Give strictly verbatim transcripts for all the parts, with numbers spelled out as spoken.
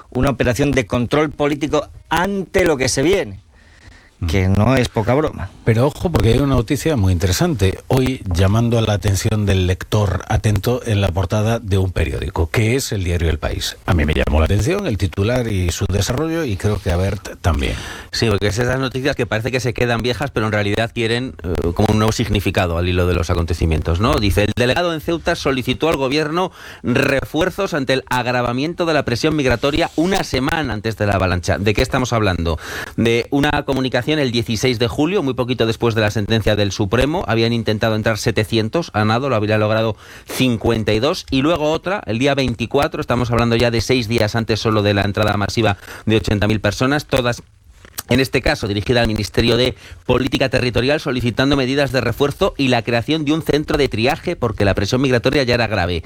una operación de control político ante lo que se viene, que no es poca broma. Pero ojo, porque hay una noticia muy interesante. Hoy, llamando a la atención del lector atento en la portada de un periódico, que es el diario El País. A mí me llamó la atención el titular y su desarrollo, y creo que a Bert también. Sí, porque es esas noticias que parece que se quedan viejas, pero en realidad quieren eh, como un nuevo significado al hilo de los acontecimientos, ¿no? Dice, el delegado en Ceuta solicitó al gobierno refuerzos ante el agravamiento de la presión migratoria una semana antes de la avalancha. ¿De qué estamos hablando? De una comunicación el dieciséis de julio, muy poquito después de la sentencia del Supremo. Habían intentado entrar setecientos, a nado, lo habría logrado cincuenta y dos, y luego otra, el día veinticuatro, estamos hablando ya de seis días antes solo de la entrada masiva de ochenta mil personas, todas en este caso dirigida al Ministerio de Política Territorial, solicitando medidas de refuerzo y la creación de un centro de triaje porque la presión migratoria ya era grave.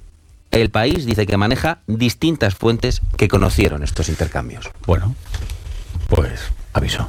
El País dice que maneja distintas fuentes que conocieron estos intercambios. Bueno, pues avisó.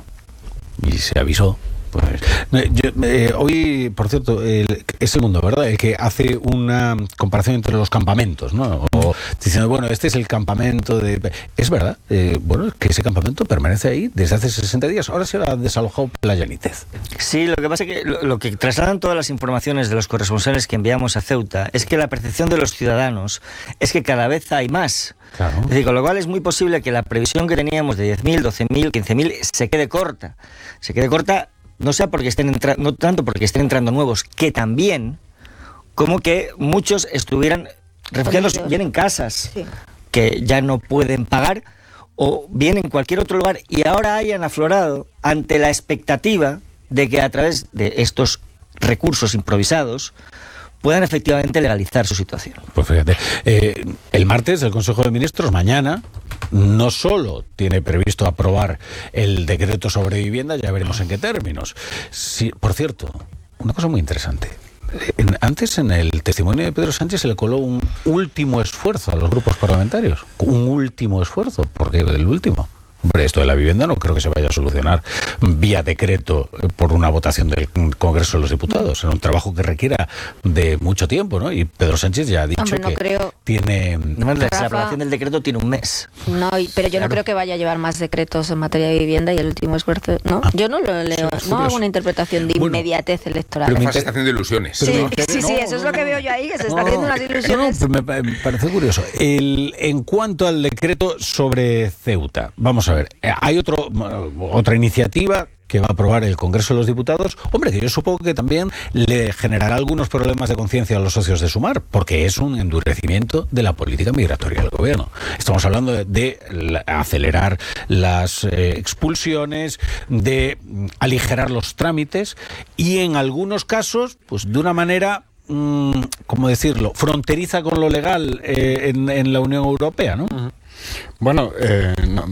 Y se avisó. Pues, yo, eh, hoy, por cierto, el, es el Mundo, ¿verdad?, el que hace una comparación entre los campamentos, ¿no? O diciendo, bueno, este es el campamento de... Es verdad, eh, bueno, que ese campamento permanece ahí desde hace sesenta días. Ahora se ha desalojado Playa Nítez. Sí, lo que pasa es que lo, lo que trasladan todas las informaciones de los corresponsales que enviamos a Ceuta es que la percepción de los ciudadanos es que cada vez hay más. Claro. Es decir, con lo cual es muy posible que la previsión que teníamos de diez mil, doce mil, quince mil se quede corta. Se quede corta no sea porque estén entrando, no tanto porque estén entrando nuevos, que también, como que muchos estuvieran refugiados bien en casas, sí, que ya no pueden pagar, o bien en cualquier otro lugar, y ahora hayan aflorado ante la expectativa de que a través de estos recursos improvisados puedan efectivamente legalizar su situación. Pues fíjate, eh, el martes el Consejo de Ministros, mañana, no solo tiene previsto aprobar el decreto sobre vivienda, ya veremos en qué términos. Sí, por cierto, una cosa muy interesante. En, antes en el testimonio de Pedro Sánchez se le coló un último esfuerzo a los grupos parlamentarios. Un último esfuerzo, porque el último. Hombre, esto de la vivienda no creo que se vaya a solucionar vía decreto por una votación del Congreso de los Diputados. Es un trabajo que requiera de mucho tiempo, ¿no? Y Pedro Sánchez ya ha dicho Hombre, no que creo... tiene... No, la aprobación del decreto tiene un mes. No, pero yo claro. no creo que vaya a llevar más decretos en materia de vivienda y el último esfuerzo, ¿no? Ah, yo no lo leo, sí, no hago una interpretación de bueno, inmediatez electoral. Pero se está haciendo ilusiones. Sí, ¿no? sí, sí, eso es lo que veo yo ahí, que se está no, haciendo unas ilusiones. No, no, me, me parece curioso. El, en cuanto al decreto sobre Ceuta, vamos a ver, hay otro otra iniciativa que va a aprobar el Congreso de los Diputados, hombre, que yo supongo que también le generará algunos problemas de conciencia a los socios de Sumar, porque es un endurecimiento de la política migratoria del gobierno. Estamos hablando de, de la, acelerar las eh, expulsiones, de aligerar los trámites y en algunos casos, pues de una manera, mmm, ¿cómo decirlo?, fronteriza con lo legal eh, en, en la Unión Europea, ¿no? Uh-huh. Bueno, eh, no,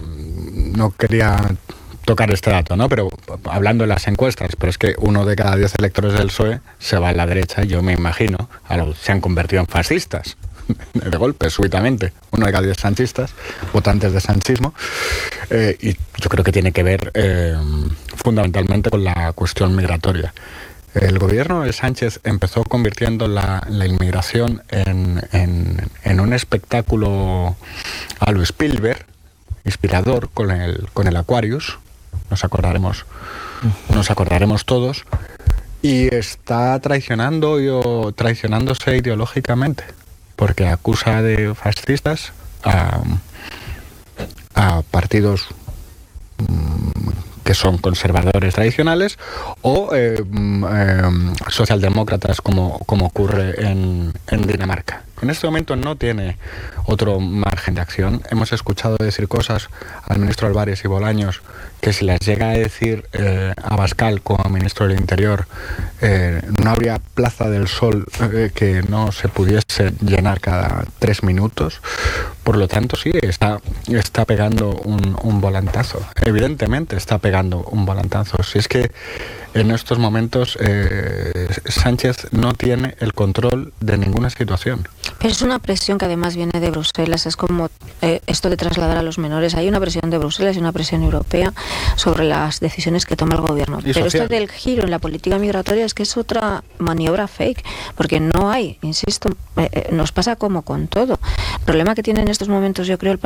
no quería tocar este dato, ¿no? Pero hablando de las encuestas, pero es que uno de cada diez electores del P S O E se va a la derecha, yo me imagino, a los, se han convertido en fascistas, de golpe, súbitamente. Uno de cada diez sanchistas, votantes de sanchismo, eh, y yo creo que tiene que ver eh, fundamentalmente con la cuestión migratoria. El gobierno de Sánchez empezó convirtiendo la, la inmigración en, en, en un espectáculo a lo Spielberg, inspirador, con el, con el Aquarius, nos acordaremos, nos acordaremos todos, y está traicionando o traicionándose ideológicamente, porque acusa de fascistas a, a partidos que son conservadores tradicionales o eh, eh, socialdemócratas como, como ocurre en, en Dinamarca. En este momento no tiene otro margen de acción. Hemos escuchado decir cosas al ministro Álvarez y Bolaños que si las llega a decir eh, Abascal como ministro del Interior, eh, no habría Plaza del Sol eh, que no se pudiese llenar cada tres minutos. Por lo tanto, sí, está, está pegando un, un volantazo. Evidentemente está pegando un volantazo. Si es que en estos momentos eh, Sánchez no tiene el control de ninguna situación. Pero es una presión que además viene de Bruselas. Es como eh, esto de trasladar a los menores. Hay una presión de Bruselas y una presión europea sobre las decisiones que toma el gobierno. Pero social. Esto del giro en la política migratoria es que es otra maniobra fake, porque no hay, insisto, eh, nos pasa como con todo. El problema que tiene en estos momentos, yo creo, el